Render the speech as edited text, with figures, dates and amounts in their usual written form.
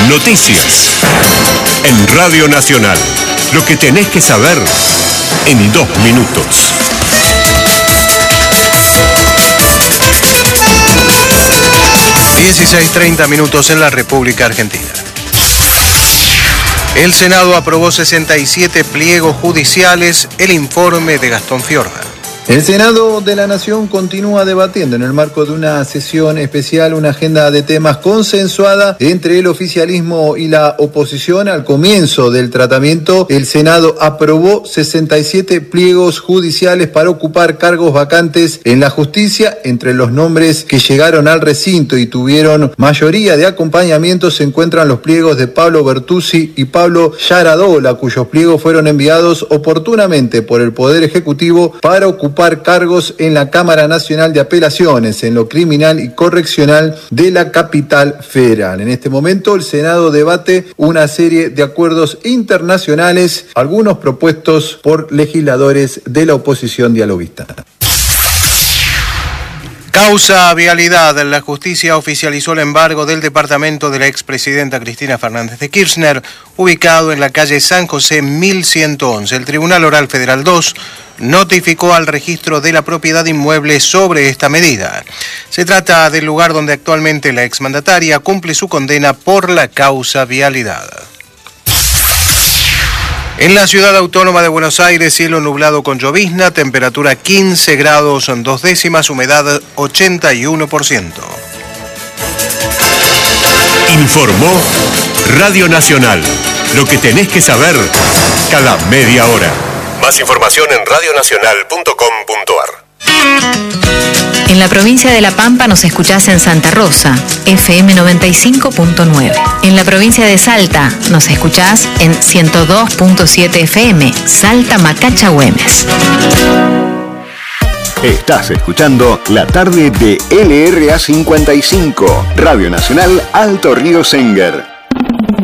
Noticias en Radio Nacional. Lo que tenés que saber en 2 minutos. (16:30) en la República Argentina. El Senado aprobó 67 pliegos judiciales. El informe de Gastón Fiorda. El Senado de la Nación continúa debatiendo en el marco de una sesión especial una agenda de temas consensuada entre el oficialismo y la oposición. Al comienzo del tratamiento, el Senado aprobó 67 pliegos judiciales para ocupar cargos vacantes en la justicia. Entre los nombres que llegaron al recinto y tuvieron mayoría de acompañamiento se encuentran los pliegos de Pablo Bertuzzi y Pablo Yaradola, cuyos pliegos fueron enviados oportunamente por el Poder Ejecutivo para ocupar cargos en la Cámara Nacional de Apelaciones, en lo criminal y correccional de la capital federal. En este momento el Senado debate una serie de acuerdos internacionales, algunos propuestos por legisladores de la oposición dialoguista. Causa vialidad. La justicia oficializó el embargo del departamento de la expresidenta Cristina Fernández de Kirchner, ubicado en la calle San José 1111. El Tribunal Oral Federal 2 notificó al registro de la propiedad inmueble sobre esta medida. Se trata del lugar donde actualmente la exmandataria cumple su condena por la causa vialidad. En la ciudad autónoma de Buenos Aires, cielo nublado con llovizna, temperatura 15 grados 2 décimas, humedad 81%. Informó Radio Nacional. Lo que tenés que saber cada media hora. Más información en radionacional.com.ar. En la provincia de La Pampa nos escuchás en Santa Rosa, FM 95.9. En la provincia de Salta nos escuchás en 102.7 FM, Salta Macacha Güemes. Estás escuchando la tarde de LRA 55, Radio Nacional Alto Río Senger.